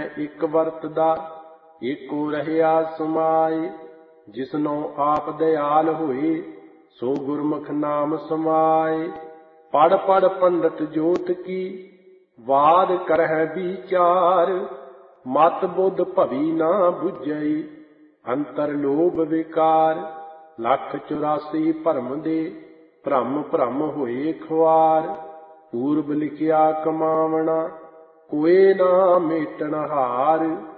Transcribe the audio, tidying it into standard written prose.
ਇੱਕ ਵਰਤਦਾ, ਏਕੋ ਰਹਿਆ ਸਮਾਏ। ਜਿਸਨੋ ਆਪ ਦਿਆਲ ਹੋਏ, ਸੋ ਗੁਰਮੁਖ ਨਾਮ ਸਮਾਏ। ਪੜ੍ਹ ਪੜ੍ਹ ਪੰਡਤ ਜੋਤ ਕੀ, ਵਾਦ ਕਰਹਿ ਵਿਚਾਰ। ਮਤ ਬੁੱਧ ਭਵੀ ਨਾ ਬੁਝਈ, ਅੰਤਰ ਲੋਭ ਵਿਕਾਰ। 184 ਭਰਮ ਦੇ, ਭ੍ਰਮ ਭ੍ਰਮ ਹੋਏ ਖੁਆਰ। ਪੂਰਬ ਲਿਖਿਆ ਕਮਾਵਣਾ, ਕੋਏ ਨਾ ਮੇਟਣ ਹਾਰ।